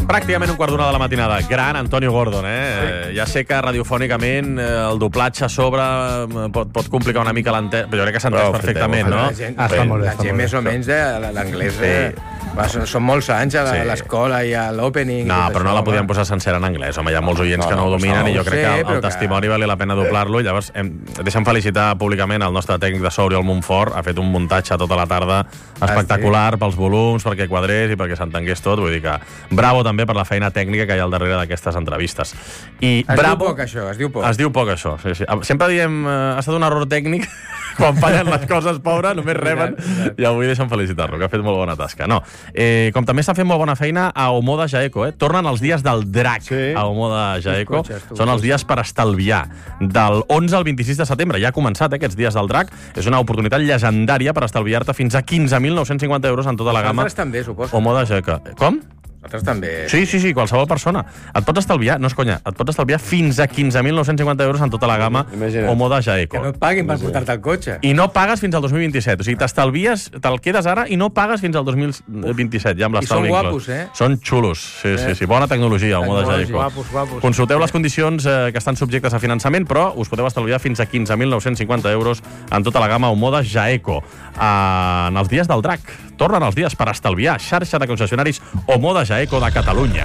Pràcticament un quart d'una de la matinada. Gran Antonio Gordon, Ja sé que radiofònicament el doblatge a sobre pot complicar una mica l'entès, però jo crec que s'entès perfectament, no? La gent més o menys de l'anglès són molts anys a l'escola i a l'opening. No, però no la podíem posar sencera en anglès. Home, hi ha molts oients que no ho dominen i jo crec que el testimoni valia la pena doblar-lo. Llavors, deixa'm felicitar públicament el nostre tècnic de so, Oriol Montfort. Ha fet un muntatge tota la tarda espectacular pels volums, perquè quadrés i perquè s'entengués tot. Vull dir que bravo també per la feina tècnica que hi ha al darrere d'aquestes entrevistes. Es diu poc, això, es diu poc. Es diu poc, això. Sempre diem, ha estat un error tècnic. Quan fallen les coses, pobre, només reben. I avui deixa'm felicitar-lo, que ha fet molt bona tasca. No, com també està fent molt bona feina a Omoda Jaeco. Tornen els dies del drac a Omoda Jaeco. Són els dies per estalviar. Del 11 al 26 de setembre. Ja ha començat, aquests dies del drac. És una oportunitat llegendària per estalviar-te fins a 15.950 euros en tota la gamma. Nosaltres també, suposo. Omoda Jaeco. Com? Nosaltres també. Sí, qualsevol persona. Et pots estalviar, no és conya, et pots estalviar fins a 15.950 euros en tota la gamma Omoda Jaeco. Que no et paguin per portar-te el cotxe. I no pagues fins al 2027. O sigui, t'estalvies, te'l quedes ara i no pagues fins al 2027, ja amb l'estalvi inclòs. I són guapos, Són xulos, sí. Bona tecnologia, Omoda Jaeco. Guapos. Consulteu les condicions que estan subjectes a finançament, però us podeu estalviar fins a 15.950 euros en tota la gamma Omoda Jaeco. En els dies del drac. Tornen els dies per estalviar. Xarxa de concessionaris Omoda Jaeco de Catalunya.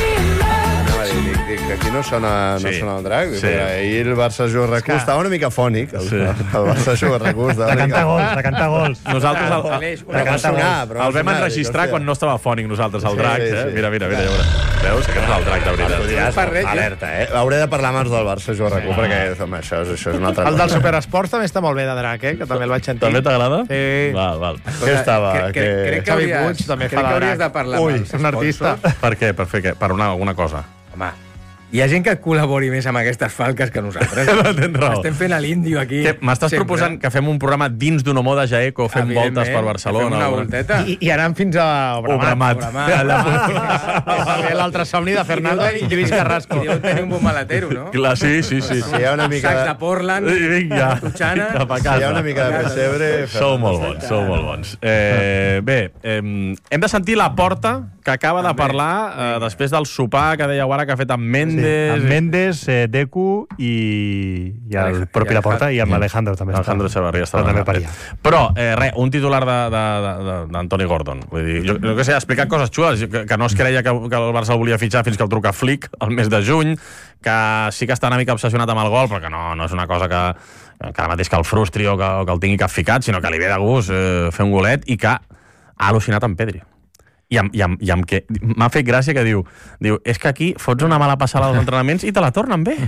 Aquí no sona el drac. Ahir el Barça juga RAC1, estava una mica fònic. El Barça juga RAC1. De cantar gols. Nosaltres el vam enregistrar quan no estava fònic, nosaltres, el drac. Mira, ja veuràs. Veus? Que és el drac, de veritat. Alerta, Hauré de parlar amb els del Barça juga RAC1, perquè això és una altra cosa. El del Superesports també està molt bé de drac, que també el vaig sentir. També t'agrada? Sí. Val. Què estava? Crec que hauries de parlar amb els és un artista. Per què? Per fer què? Per alguna cosa? Home, hi ha gent que col·labori més amb aquestes falques que nosaltres. Tens raó. Estem fent l'índio aquí. M'estàs proposant que fem un programa dins d'un Omoda Jaeco fent voltes per Barcelona? Fem una volteta. I anant fins a Obramat. L'altre somni de Fernando i Lluís Carrasco. I deu tenir un bon maletero, no? Clar, sí. Si hi ha una mica Sacs de Portland, Tutxana... Si hi ha una mica de pessebre... Sou molt bons. Bé, hem de sentir la Porta, que acaba de parlar després del sopar que dèieu ara que ha fet amb Mendes. Amb Mendes, Deku i el propi Laporta i amb l'Alejandro també. Alejandro Echevarría estava també paria. Però, un titular d'Antoni Gordon. Vull dir, jo que sé, ha explicat coses xules, que no es creia que el Barça el volia fitxar fins que el truca Flick el mes de juny, que sí que està una mica obsessionat amb el gol, però que no és una cosa que ara mateix que el frustri o que el tingui capficat, sinó que li ve de gust fer un golet i que ha al·lucinat amb Pedri. I amb què... M'ha fet gràcia que diu, és que aquí fots una mala passada als entrenaments i te la tornen bé.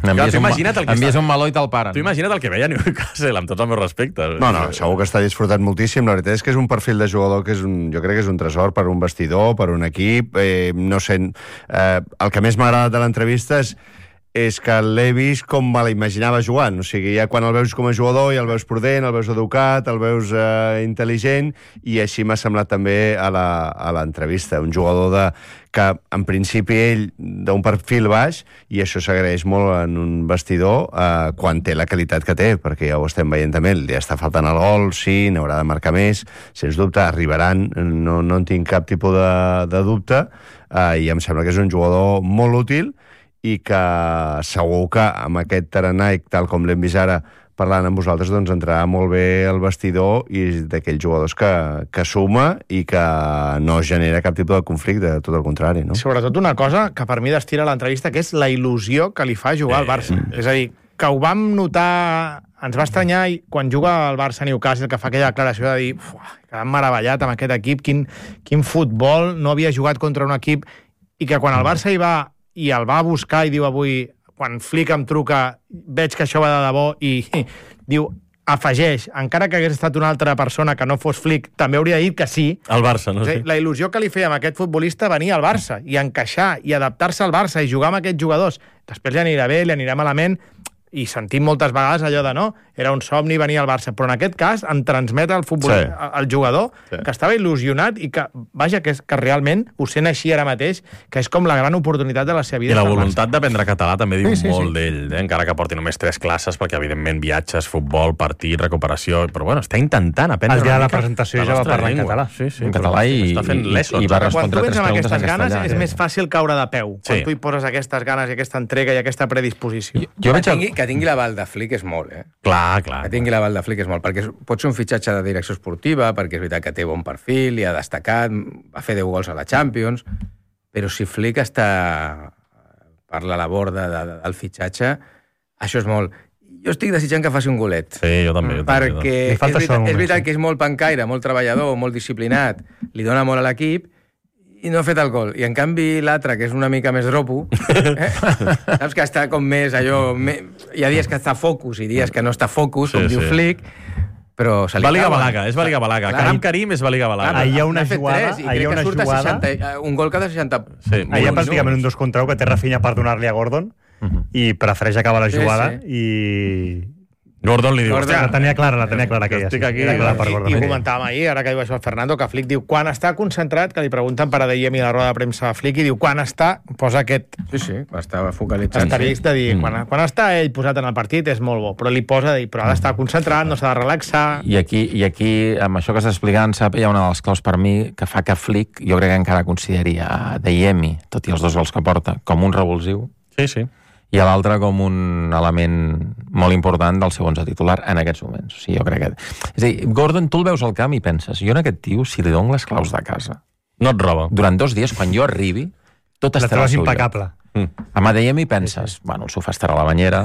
Envies un meló i te'l paren. Tu imagina't el que veia a Newcastle, amb tots els meus respectes. No, segur que està disfrutat moltíssim. La veritat és que és un perfil de jugador que jo crec que és un tresor per un vestidor, per un equip. No sé, el que més m'ha agradat de l'entrevista és que l'he vist com me l'imaginava jugant. O sigui, ja quan el veus com a jugador, ja el veus prudent, el veus educat, el veus intel·ligent, i així m'ha semblat també a l'entrevista. Un jugador que, en principi, ell d'un perfil baix, i això s'agraeix molt en un vestidor quan té la qualitat que té, perquè ja ho estem veient també, li està faltant el gol, sí, n'haurà de marcar més, sens dubte, arribaran, no en tinc cap tipus de dubte, i em sembla que és un jugador molt útil, i que segur que amb aquest tarannà, tal com l'hem vist ara parlant amb vosaltres, doncs entrarà molt bé el vestidor i d'aquells jugadors que suma i que no genera cap tipus de conflicte, tot el contrari, no? Sobretot una cosa que per mi destila l'entrevista, que és la il·lusió que li fa jugar al Barça. És a dir, que ho vam notar, ens va estranyar quan juga al Barça Newcastle, que fa aquella declaració de dir que m'ha meravellat amb aquest equip, quin futbol, no havia jugat contra un equip, i que quan el Barça hi va i el va buscar i diu avui, quan Flick em truca, veig que això va de debò, i diu, afegeix, encara que hagués estat una altra persona que no fos Flick, també hauria dit que sí. El Barça, no? La il·lusió que li feia amb aquest futbolista venir al Barça, i encaixar, i adaptar-se al Barça, i jugar amb aquests jugadors. Després li anirà bé, li anirà malament, i sentim moltes vegades allò de no, era un somni venir al Barça, però en aquest cas en transmet al futbol, al jugador que estava il·lusionat i que, vaja, que realment ho sent així ara mateix, que és com la gran oportunitat de la seva vida. I la voluntat d'aprendre català també diu molt d'ell, encara que porti només 3 classes, perquè evidentment viatges, futbol, partit, recuperació, però bueno, està intentant aprendre el dia de la presentació ja va parlar en català. Sí, en català i va respondre 3 preguntes en aquestes castellà. Ganes és més fàcil caure de peu, quan tu hi poses aquestes ganes i aquesta entrega i aquesta predisposició. Que tingui l'aval de Flick és molt, Clar. Que tingui l'aval de Flick és molt, perquè pot ser un fitxatge de direcció esportiva, perquè és veritat que té bon perfil i ha destacat, va fer 10 gols a la Champions, però si Flick està per la labor del fitxatge, això és molt. Jo estic desitjant que faci un golet. Sí, jo també. Perquè és veritat que és molt pencaire, molt treballador, molt disciplinat, li dona molt a l'equip, i no ha fet el gol. I en canvi l'altre, que és una mica més dropo, saps que està com més allò... Hi ha dies que està focus i dies que no està focus, com diu Flick, però se li Baliga Balaga, és Baliga Balaga. Karam Karim és Baliga Balaga. Hi ha una jugada... Un gol cada 60... Hi ha pràcticament un 2 contra 1 que té Rafinha per donar-li a Gordon i prefereix acabar la jugada i... Gordon li diu... La tenia clara aquella. Estic aquí. I comentàvem ahir, ara que diu això el Fernando, que Flick diu, quan està concentrat, que li pregunten per ADM i la roda de premsa a Flick, i diu, quan està, posa aquest... Sí, estava focalitzant. Asterisc de dir, quan està ell posat en el partit és molt bo, però li posa de dir, però ha d'estar concentrat, no s'ha de relaxar... I aquí, amb això que estàs explicant, sap, hi ha una de les claus per mi que fa que Flick, jo crec que encara consideri a ADM, tot i els 2 gols que porta, com un revulsiu. Sí. I a l'altre com un element molt important del seu 11 titular en aquests moments. O sigui, jo crec que... És a dir, Gordon, tu el veus al camp i penses, jo en aquest tio, si li dono les claus de casa... No et roba. Durant 2 dies, quan jo arribi, tot estarà al seu lloc. impecable. Amb ADM hi penses, bueno, el sofà estarà a la banyera...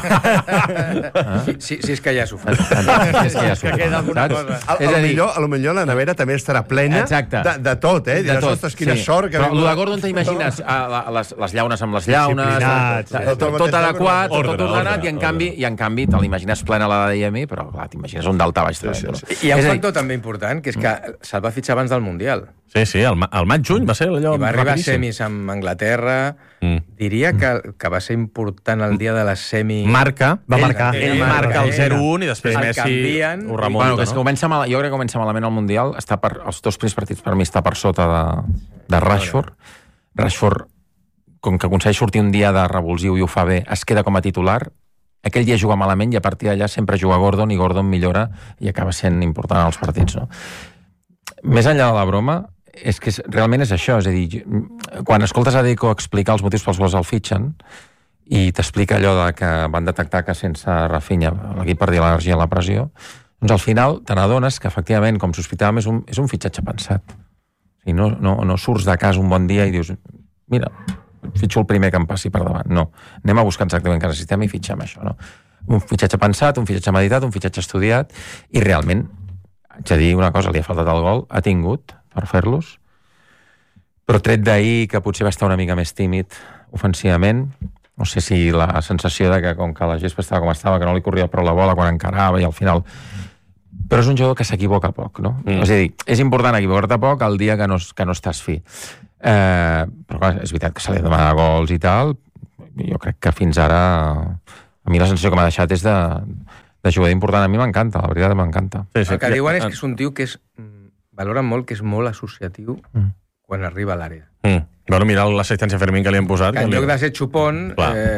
Si és que hi ha sofà. És que hi ha sofà, A lo millor la nevera també estarà plena de tot, Diràs, ostres, quina sort... Però el de Gordon t'imagines les llaunes amb les llaunes, tot adequat, tot ordenat, i en canvi te l'imagines plena la d'ADM, però clar, t'imagines un dalt a baix. Hi ha un factor també important, que és que se'l va fitxar abans del Mundial. Sí, el maig-juny va ser allò... I va arribar a semis amb Anglaterra. Diria que va ser important el dia de la semi... Va marcar el 0-1 i després Messi ho remunta. Jo crec que comença malament el Mundial. Els 2 primers partits per mi està per sota de Rashford. Rashford, com que aconsegueix sortir un dia de revulsiu i ho fa bé, es queda com a titular. Aquell dia juga malament i a partir d'allà sempre juga Gordon i Gordon millora i acaba sent important als partits. Més enllà de la broma, és que realment és això, és a dir, quan escoltes a Deco explicar els motius pels quals el fitxen i t'explica allò de que van detectar que sense Rafinha l'equip perdia l'energia i la pressió, doncs al final te n'adones que efectivament, com sospitàvem, és un fitxatge pensat. O sigui, no surts de casa un bon dia i dius, mira, fitxo el primer que em passi per davant. No, anem a buscar exactament què necessitem i fitxem això. No? Un fitxatge pensat, un fitxatge meditat, un fitxatge estudiat i realment, haig de dir una cosa, li ha faltat el gol, ha tingut per fer-los, però tret d'ahir, que potser va estar una mica més tímid ofensivament, no sé si la sensació de que com que la gespa estava com estava, que no li corria prou la bola quan encarava i al final... Però és un jugador que s'equivoca poc, no? És a dir, és important equivocar-te poc el dia que no estàs fi. Però clar, és veritat que se li demana gols i tal, jo crec que fins ara a mi la sensació que m'ha deixat és de jugador important. A mi m'encanta, la veritat m'encanta. El que diuen és que és un tio que valoren molt que és molt associatiu quan arriba a l'àrea. Bueno, mira l'assistència Fermín que li han posat. Que en lloc de ser xupón,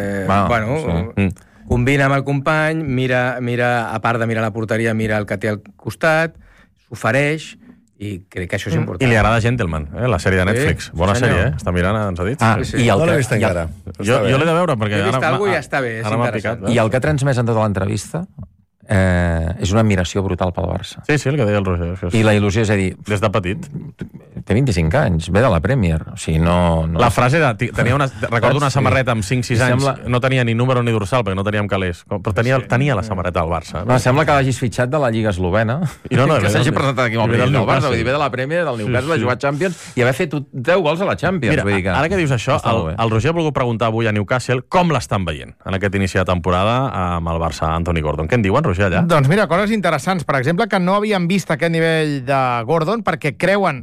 combina amb el company, mira, a part de mirar la porteria, mira el que té al costat, s'ofereix, i crec que això és important. I li agrada Gentleman, la sèrie de Netflix. Bona sèrie, està mirant, ens ha dit. No l'he vist encara. Jo l'he de veure, perquè he vist alguna cosa i ja està bé, és interessant. I el que ha transmès en tota l'entrevista és una admiració brutal pel Barça. Sí, el que deia el Roger. I la il·lusió, és a dir... Des de petit. Té 25 anys, ve de la Premier. O sigui, no... La frase de... Recordo una samarreta amb 5-6 anys, no tenia ni número ni dorsal, perquè no teníem calés, però tenia la samarreta al Barça. No, sembla que l'hagis fitxat de la Lliga Eslovena, que s'hagi presentat aquí amb el primer del Barça, vull dir, ve de la Premier, del Newcastle, ha jugat Champions, i haver fet 10 gols a la Champions. Mira, ara que dius això, el Roger ha volgut preguntar avui a Newcastle com l'estan veient en aquest inici de temporada amb el Barça Anthony Gordon. Què en diuen, Roger, allà? Doncs mira, coses interessants. Per exemple, que no havien vist aquest nivell de Gordon perquè creuen a Newcastle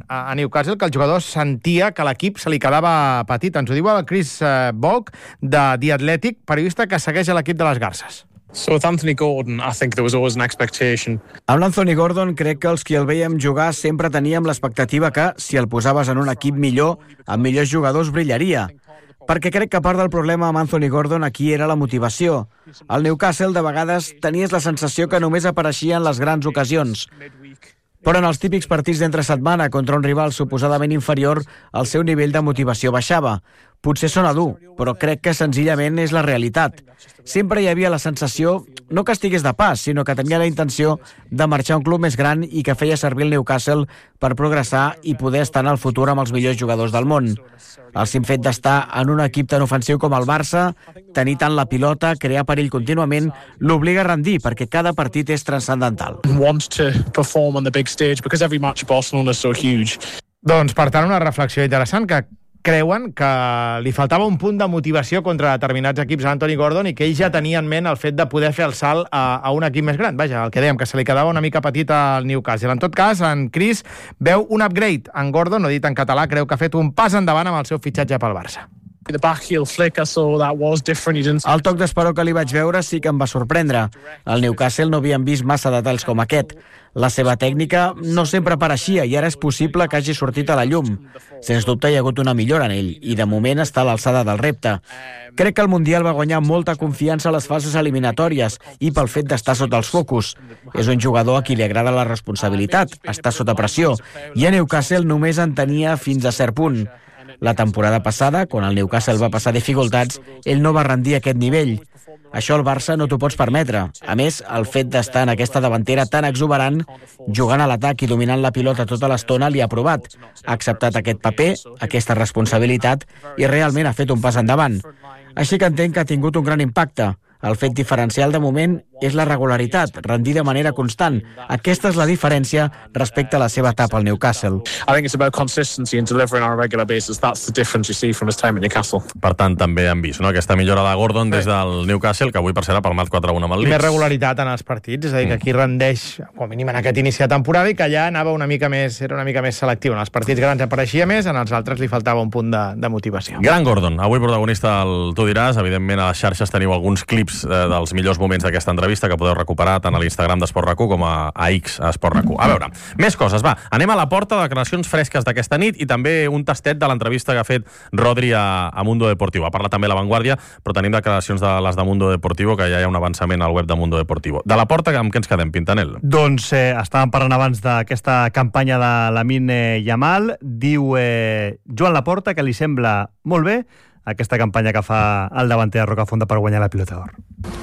Newcastle que el jugador sentia que l'equip se li quedava petit. Ens ho diu el Chris Bock, de The Athletic, periodista que segueix a l'equip de les Garces. So with Anthony Gordon, I think there was always an expectation. Amb l'Anthony Gordon crec que els qui el veiem jugar sempre teníem l'expectativa que, si el posaves en un equip millor, amb millors jugadors brillaria. Perquè crec que part del problema amb Anthony Gordon aquí era la motivació. Al Newcastle, de vegades, tenies la sensació que només apareixien les grans ocasions. Però en els típics partits d'entre setmana contra un rival suposadament inferior, el seu nivell de motivació baixava. Potser sona dur, però crec que senzillament és la realitat. Sempre hi havia la sensació, no que estigués de pas, sinó que tenia la intenció de marxar a un club més gran i que feia servir el Newcastle per progressar i poder estar en el futur amb els millors jugadors del món. El simple fet d'estar en un equip tan ofensiu com el Barça, tenir tant la pilota, crear perill contínuament, l'obliga a rendir perquè cada partit és transcendental. Want to perform on the big stage because every match of Barcelona is so huge. Doncs, per tant, una reflexió interessant que creuen que li faltava un punt de motivació contra determinats equips a Anthony Gordon i que ell ja tenia en ment el fet de poder fer el salt a un equip més gran. Vaja, el que dèiem, que se li quedava una mica petit al Newcastle. En tot cas, en Chris veu un upgrade en Gordon, no dit en català, creu que ha fet un pas endavant amb el seu fitxatge pel Barça. The back heel flick, I saw that was different. El toc d'esperó que li vaig veure sí que em va sorprendre. Al Newcastle no havíem vist massa detalls com aquest. La seva tècnica no sempre apareixia i ara és possible que hagi sortit a la llum. Sens dubte hi ha hagut una millora en ell i de moment està a l'alçada del repte. Crec que el Mundial va guanyar molta confiança a les fases eliminatòries i pel fet d'estar sota els focus. És un jugador a qui li agrada la responsabilitat, està sota pressió, i a Newcastle només en tenia fins a cert punt. La temporada passada, quan el Newcastle va passar dificultats, ell no va rendir a aquest nivell. Això al Barça no t'ho pots permetre. A més, el fet d'estar en aquesta davantera tan exuberant, jugant a l'atac i dominant la pilota tota l'estona, li ha provat. Ha acceptat aquest paper, aquesta responsabilitat, i realment ha fet un pas endavant. Així que entenc que ha tingut un gran impacte. El fet diferencial de moment és la regularitat, rendir de manera constant. Aquesta és la diferència respecte a la seva etapa al Newcastle. I think it's about consistency and delivering on a regular basis. That's the difference you see from his time at Newcastle. Per tant, també hem vist aquesta millora de Gordon des del Newcastle, que avui per ser ha palmat 4-1 amb el Leeds. I més regularitat en els partits, és a dir, que aquí rendeix, com a mínim en aquest inici de temporada, i que allà anava era una mica més selectiu. En els partits grans apareixia més, en els altres li faltava un punt de motivació. Gran Gordon, avui protagonista Tu diràs. Evidentment, a les xarxes teniu alguns clips dels millors moments d'aquesta entrevista que podeu recuperar tant a l'Instagram d'Esport RAC1 com a X a Esport RAC1. A veure, més coses, va. Anem a la porta, declaracions fresques d'aquesta nit i també un tastet de l'entrevista que ha fet Rodri a Mundo Deportivo. Ha parlat també a La Vanguardia, però tenim declaracions de les de Mundo Deportivo, que ja hi ha un avançament al web de Mundo Deportivo. De la porta, amb què ens quedem, Pintanel? Doncs estàvem parlant abans d'aquesta campanya de Lamine Yamal. Diu Joan Laporta que li sembla molt bé aquesta campanya que fa el davanter de Rocafonda per guanyar la Pilota d'Or.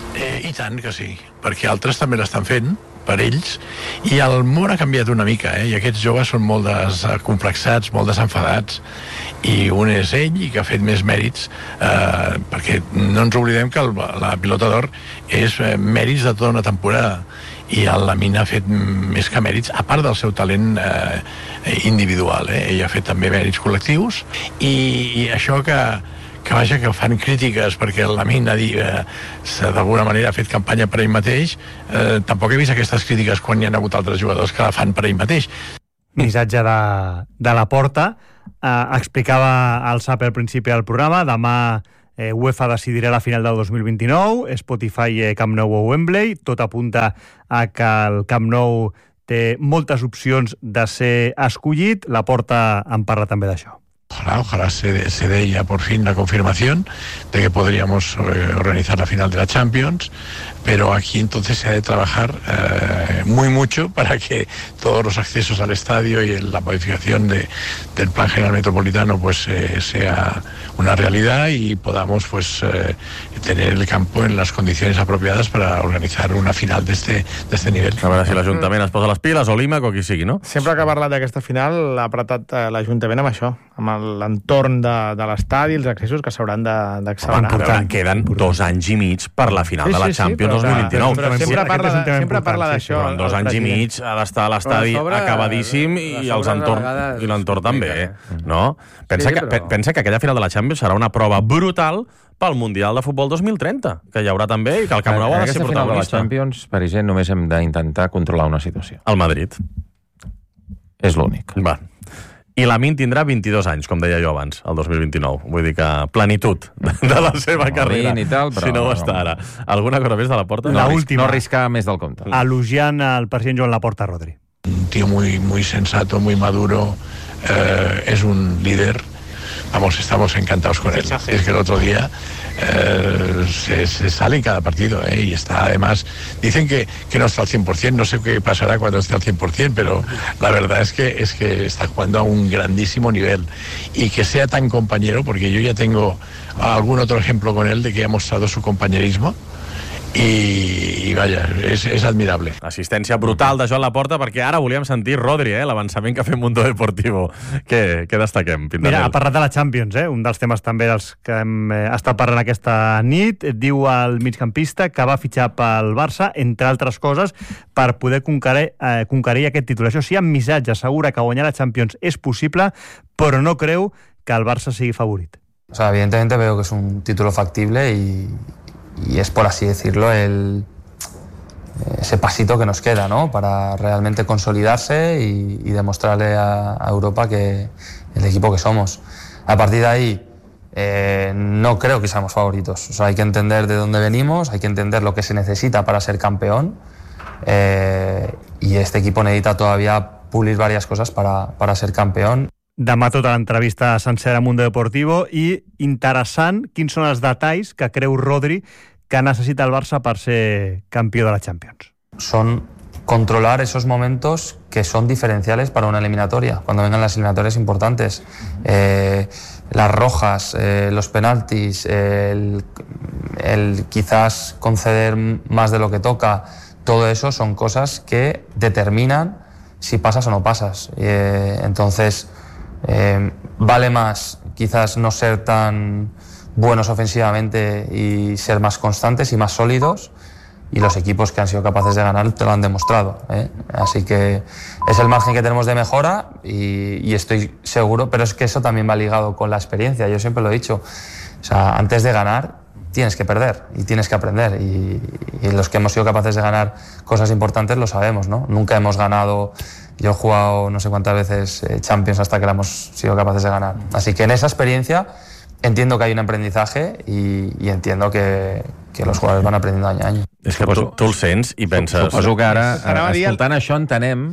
I tant que sí, perquè altres també l'estan fent per ells, i el món ha canviat una mica, i aquests joves són molt descomplexats, molt desenfadats, i un és ell, i que ha fet més mèrits, perquè no ens oblidem que la Pilota d'Or és mèrits de tota una temporada, i el Lamine ha fet més que mèrits, a part del seu talent individual. Ell ha fet també mèrits col·lectius, i això que fan crítiques perquè el Lamine d'alguna manera ha fet campanya per ell mateix, tampoc he vist aquestes crítiques quan hi ha hagut altres jugadors que la fan per ell mateix. Missatge de Laporta. Explicava el SAP al principi del programa. Demà UEFA decidirà la final del 2029, Spotify Camp Nou o Wembley. Tot apunta a que el Camp Nou té moltes opcions de ser escollit. Laporta en parla també d'això. Ojalá se dé ya por fin la confirmación de que podríamos organizar la final de la Champions, pero aquí entonces se ha de trabajar muy mucho para que todos los accesos al estadio y la modificación del plan general metropolitano pues sea una realidad y podamos pues tener el campo en las condiciones apropiadas para organizar una final de este nivel. A veure si l'Ajuntament es posa les piles o l'IMAC o qui sigui, no? Sempre que ha parlat d'aquesta final ha apretat l'Ajuntament amb això, amb l'entorn de l'estadi, els accessos que s'hauran d'accelerar. Queden 2 anys i mig per la final de la Champions 2029. Però sempre parla d'això. En 2 anys i mig ha d'estar l'estadi acabadíssim i l'entorn també, no? Pensa que aquella final de la Champions serà una prova brutal pel Mundial de Futbol 2030, que hi haurà també i que el Camp Nou ha de ser protagonista. Aquesta final de la Champions, per exemple, només hem d'intentar controlar una situació. El Madrid. És l'únic. Va. I Lamine tindrà 22 anys, com deia jo abans, el 2029. Vull dir que plenitud de la seva carrera. I tal, però... Si no ho està ara. Alguna cosa més de la Porta? La última. No arriscar més del compte. Elogiant el president Joan Laporta, Rodri. Un tío muy sensato, muy maduro, es un líder. Vamos, estamos encantados con él. Es que el otro día se sale en cada partido, y está, además, dicen que no está al 100%, no sé qué pasará cuando esté al 100%, pero la verdad es que está jugando a un grandísimo nivel. Y que sea tan compañero, porque yo ya tengo algún otro ejemplo con él de que ha mostrado su compañerismo, i vaja, és admirable. Assistència brutal de Joan Laporta, perquè ara volíem sentir Rodri, l'avançament que ha fet Mundo Deportivo. Què destaquem, Pintanel? Mira, ha parlat de la Champions, un dels temes també dels que hem estat parlant aquesta nit. Diu el migcampista que va fitxar pel Barça, entre altres coses, per poder conquerir aquest títol. Això sí, amb missatge, assegura que guanyar la Champions és possible, però no creu que el Barça sigui favorit. O sea, evidentemente veo que es un título factible y es, por así decirlo, ese pasito que nos queda, ¿no? Para realmente consolidarse y demostrarle a Europa que el equipo que somos. A partir de ahí, no creo que seamos favoritos. O sea, hay que entender de dónde venimos, hay que entender lo que se necesita para ser campeón, y este equipo necesita todavía pulir varias cosas para ser campeón. Demà tota l'entrevista sencera a Mundo Deportivo, i interessant quins són els detalls que creu Rodri que necesita el Barça per ser campió de la Champions. Son controlar esos momentos que son diferenciales para una eliminatoria, cuando vengan las eliminatorias importantes. Las rojas, los penaltis, el quizás conceder más de lo que toca, todo eso son cosas que determinan si pasas o no pasas. Entonces, vale más quizás no ser tan buenos ofensivamente y ser más constantes y más sólidos, y los equipos que han sido capaces de ganar te lo han demostrado, Así que es el margen que tenemos de mejora y estoy seguro, pero es que eso también va ligado con la experiencia. Yo siempre lo he dicho, o sea, antes de ganar tienes que perder y tienes que aprender, y los que hemos sido capaces de ganar cosas importantes lo sabemos, ¿no? Nunca hemos ganado. Yo he jugado no sé cuántas veces Champions hasta que la hemos sido capaces de ganar. Así que en esa experiencia entiendo que hay un aprendizaje y entiendo que los jugadores van aprendiendo any a any. És que tu el sents i penses... Suposo que ara, escoltant això, entenem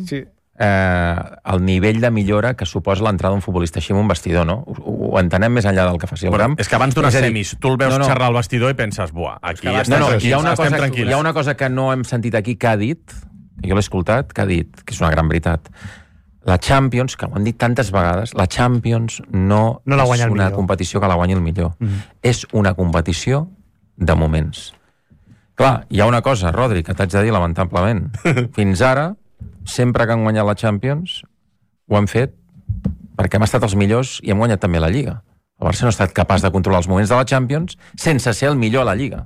el nivell de millora que suposa l'entrada d'un futbolista així en un vestidor, no? Ho entenem més enllà del que faci el camp. És que abans d'unes semis, tu el veus xerrar al vestidor i penses, buah, aquí estem tranquils. Hi ha una cosa que no hem sentit aquí que ha dit, jo l'he escoltat, que ha dit, que és una gran veritat. La Champions, que ho han dit tantes vegades, la Champions no és una competició que la guanyi el millor. És una competició de moments. Clar, hi ha una cosa, Rodri, que t'haig de dir lamentablement. Fins ara, sempre que han guanyat la Champions, ho han fet perquè hem estat els millors i hem guanyat també la Lliga. El Barça no ha estat capaç de controlar els moments de la Champions sense ser el millor a la Lliga.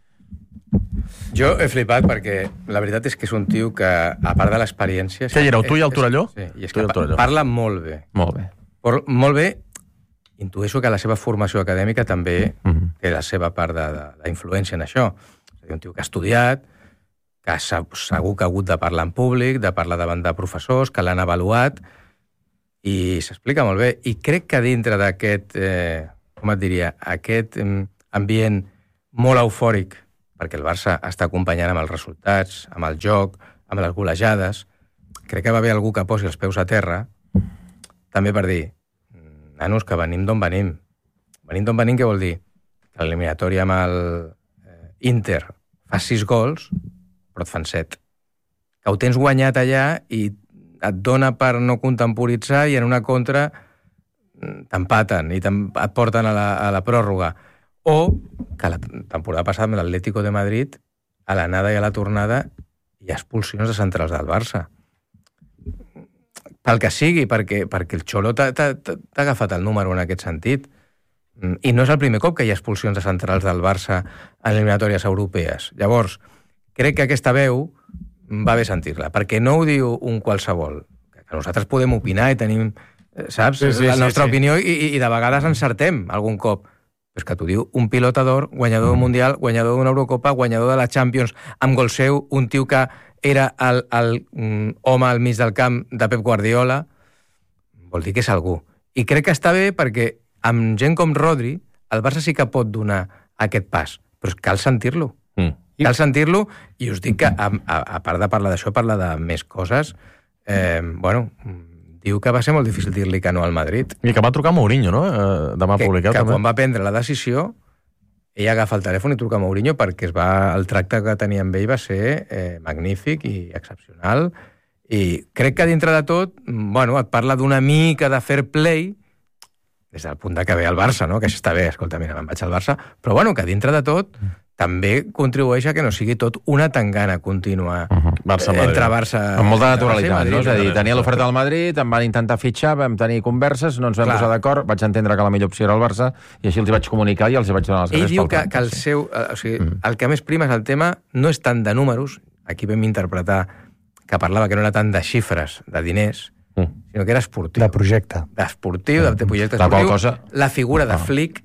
Jo he flipat perquè la veritat és que és un tio que, a part de l'experiència... Què hi éreu, tu i el Torelló? Sí, i és que parla molt bé. Molt bé. Molt bé. Intueixo que la seva formació acadèmica també té la seva part d'influència en això. És a dir, un tio que ha estudiat, que segur que ha hagut de parlar en públic, de parlar davant de professors, que l'han avaluat, i s'explica molt bé. I crec que dintre d'aquest, com et diria, aquest ambient molt eufòric, perquè el Barça està acompanyant amb els resultats, amb el joc, amb les golejades, crec que va haver algú que posi els peus a terra, també per dir, nanos, que venim d'on venim. Venim d'on venim, què vol dir? Que l'eliminatòria amb el Inter fa 6 gols, però et fan 7. Que ho tens guanyat allà i et dona per no contemporitzar, i en una contra t'empaten i et porten a la pròrroga. O que la temporada passada amb l'Atlético de Madrid, a l'anada i a la tornada, hi ha expulsions de centrals del Barça. Pel que sigui, perquè el Xolo t'ha agafat el número en aquest sentit. I no és el primer cop que hi ha expulsions de centrals del Barça en eliminatòries europees. Llavors, crec que aquesta veu va bé sentir-la, perquè no ho diu un qualsevol. Que nosaltres podem opinar i tenim, saps, la nostra opinió, i de vegades encertem algun cop. Però és que t'ho diu un pilotador, guanyador del Mundial, guanyador d'una Eurocopa, guanyador de la Champions, amb gol seu, un tio que era el home al mig del camp de Pep Guardiola. vol dir que és algú. I crec que està bé perquè amb gent com Rodri, el Barça sí que pot donar aquest pas, però cal sentir-lo. Cal sentir-lo, i us dic que, a part de parlar d'això, parlar de més coses, diu que va ser molt difícil dir-li que no al Madrid. I que va trucar Mourinho, no? Demà publicat. Que també. quan va prendre la decisió, ell agafa el telèfon i truca a Mourinho perquè el tracte que tenia amb ell va ser magnífic i excepcional. I crec que dintre de tot, et parla d'una mica de fair play, des del punt de que ve el Barça, no? Que això està bé, escolta, mira, me'n vaig al Barça, però que dintre de tot també contribueix a que no sigui tot una tangana contínua entre Barça... Amb molta naturalitat, no? És a dir, tenia l'oferta del Madrid, em van intentar fitxar, vam tenir converses, no ens vam posar d'acord, vaig entendre que la millor opció era el Barça, i així els hi vaig comunicar i els hi vaig donar les gràcies. Ell diu que el seu... O sigui, el que més prima és el tema no és tant de números, aquí vam interpretar que parlava que no era tant de xifres, de diners, sinó que era esportiu. De projecte. D'esportiu, de projecte esportiu. La figura de Flick,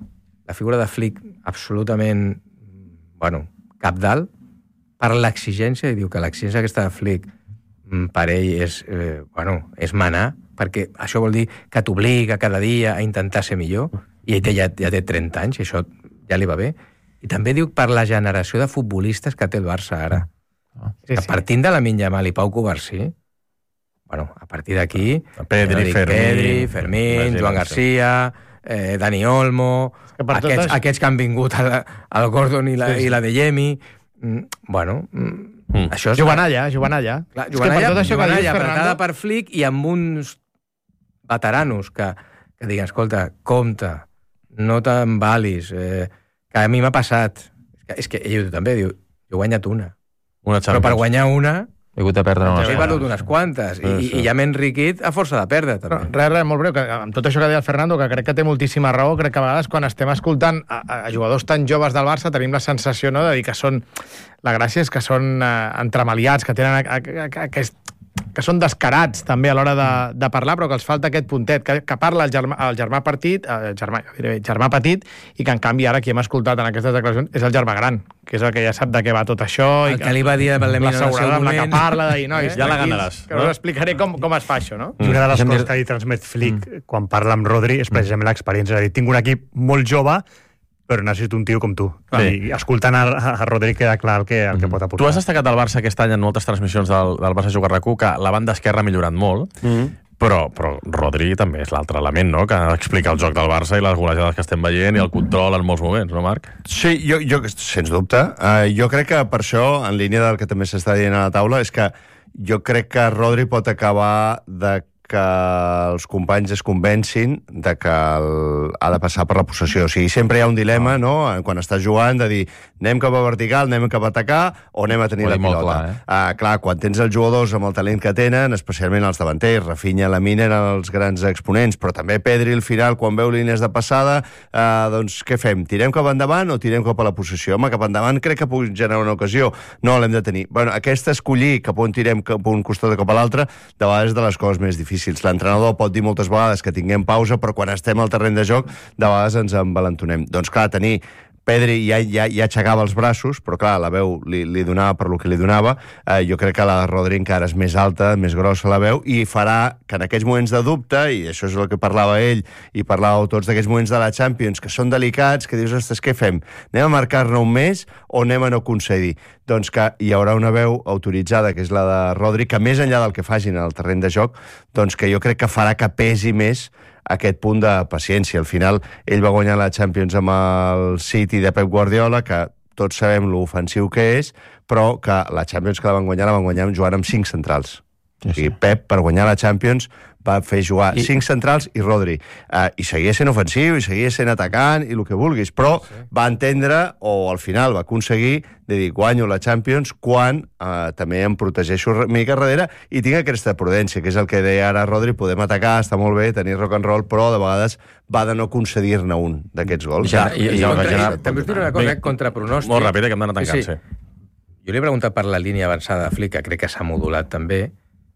absolutament, capdalt, per l'exigència, i diu que l'exigència aquesta de Flick per ell és manar, perquè això vol dir que t'obliga cada dia a intentar ser millor, i ell ja té 30 anys, i això ja li va bé. I també diu per la generació de futbolistes que té el Barça ara. Que partint de Lamine Yamal i Pau Cubarsí, a partir d'aquí... Pedri, Fermín, Joan Garcia, Dani Olmo, aquests que han vingut al Gordon i la de Yemi... Això és... Jovenalla. Jovenalla, apretada per Flick i amb uns veteranos que diguen, escolta, compte, no t'embalis, que a mi m'ha passat. És que ell també diu, jo he guanyat una. Però per guanyar una... He hagut de perdre unes quantes. He perdut unes quantes. I ja m'he enriquit a força de perdre, també. Res, molt breu, que amb tot això que deia el Fernando, que crec que té moltíssima raó, crec que a vegades quan estem escoltant a jugadors tan joves del Barça tenim la sensació, no?, de dir que són... La gràcia és que són entremaliats, que tenen que són descarats també a l'hora de parlar, però que els falta aquest puntet, que parla el germà petit, i que en canvi ara qui hem escoltat en aquestes declaracions és el germà gran, que és el que ja sap de què va tot això, el que li va dir la seguretat amb la que parla, de dir, nois, ja la ganaràs. Que us explicaré com es fa això, no? I una de les coses que ha dit transmet Flick quan parla amb Rodri és precisament l'experiència, és a dir, tinc un equip molt jove, però necessito un tio com tu. I escoltant a Rodri queda clar el que pot aportar. Tu has destacat del Barça aquest any en moltes transmissions del Barça Juga RAC1, que la banda esquerra ha millorat molt, però Rodri també és l'altre element, no?, que explica el joc del Barça i les golejades que estem veient i el control en molts moments, no, Marc? Sí, jo sens dubte. Jo crec que per això, en línia del que també s'està dient a la taula, és que jo crec que Rodri pot acabar de que els companys es convencin de que ha de passar per la possessió. O sigui, sempre hi ha un dilema, no?, quan estàs jugant, de dir, anem cap a vertical, anem cap a atacar, o anem a tenir la pilota. Clar, quan tens els jugadors amb el talent que tenen, especialment els davanters, Rafinha, Lamine eren els grans exponents, però també Pedri, al final, quan veu línies de passada, doncs què fem? Tirem cap endavant o tirem cap a la possessió? Home, cap endavant crec que pugui generar una ocasió. No, l'hem de tenir. Bueno, aquesta escollir cap on tirem cap a un costat o cap a l'altre, de vegades és de les coses més difícils. L'entrenador pot dir moltes vegades que tinguem pausa, però quan estem al terreny de joc, de vegades ens envalentonem. Doncs clar, tenir Pedri ja aixecava els braços, però clar, la veu li donava per lo que li donava. Jo crec que la Rodri encara és més alta, més grossa la veu, i farà que en aquells moments de dubte, i això és el que parlava ell, i parlàveu tots d'aquells moments de la Champions, que són delicats, que dius, ostres, què fem? Anem a marcar-ne un més o anem a no concedir? Doncs que hi haurà una veu autoritzada, que és la de Rodri, que més enllà del que facin al terreny de joc, doncs que jo crec que farà que pesi més aquest punt de paciència. Al final, ell va guanyar la Champions amb el City de Pep Guardiola, que tots sabem l'ofensiu que és, però que la Champions que la van guanyar jugant amb 5 centrals. O sigui, Pep, per guanyar la Champions, va fer jugar 5 centrals i Rodri. I seguia sent ofensiu, i seguia sent atacant, i el que vulguis, però va entendre, o al final va aconseguir, de dir, guanyo la Champions quan també em protegeixo una mica darrere i tinc aquesta prudència, que és el que deia ara Rodri, podem atacar, està molt bé, tenir rock and roll, però de vegades va de no concedir-ne un d'aquests gols. També us diré una cosa, contra pronòstic. Molt ràpid, que hem d'anar tancant, sí. Jo li he preguntat per la línia avançada de Flick, que crec que s'ha modulat també,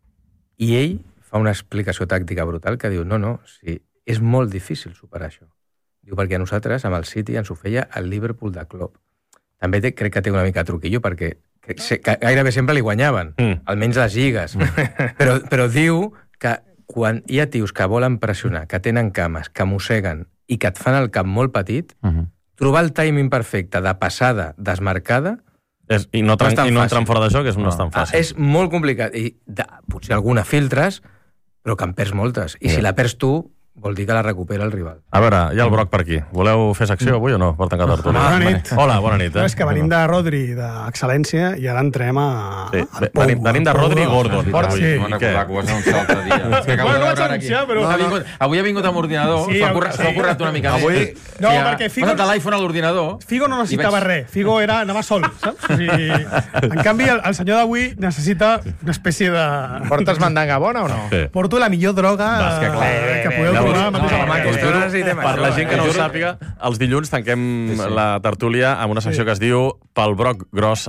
i ell fa una explicació tàctica brutal que diu, no, sí, és molt difícil superar això. Diu, perquè nosaltres, amb el City, ens ho feia el Liverpool de Klopp. També crec que té una mica de truquillo, perquè gairebé sempre li guanyaven, almenys les lligues. Però diu que quan hi ha tios que volen pressionar, que tenen cames, que mosseguen i que et fan el cap molt petit, trobar el timing perfecte de passada desmarcada I no entren fora de joc no és tan fàcil. És molt complicat. I potser alguna filtres, però que en perds moltes. I si la perds tu, vol dir que la recupera el rival. A veure, hi ha el Broc per aquí. Voleu fer secció avui o no? Per tancar tertúlia. Bona nit. Hola, bona nit. És que venim de Rodri, d'excel·lència, i ara entrem a... Venim de Rodri i Gordon. Sí. No recordar que ho vas anunciar l'altre dia. Bueno, no vaig anunciar, però... Avui ha vingut amb ordinador, s'ho ha currat una mica més. No, perquè Figo... Posa't l'iPhone a l'ordinador. Figo no necessitava res. Figo anava sol, saps? En canvi, el senyor d'avui necessita una espècie de... Portes mandanga bona o no? Porto la millor droga que podeu trobar. Per la gent que no ho sàpiga, els dilluns tanquem la tertúlia amb una secció que es diu Pel broc gros